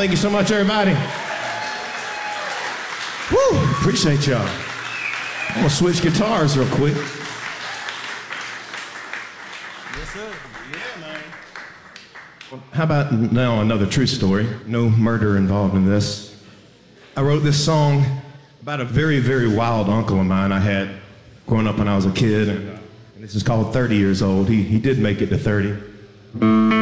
Thank you so much, everybody. Woo, appreciate y'all. I'm gonna switch guitars real quick. Yes, sir. Yeah, man. How about now another true story? No murder involved in this. I wrote this song about a very, very wild uncle of mine I had growing up when I was a kid. And this is called 30 Years Old. He did make it to 30.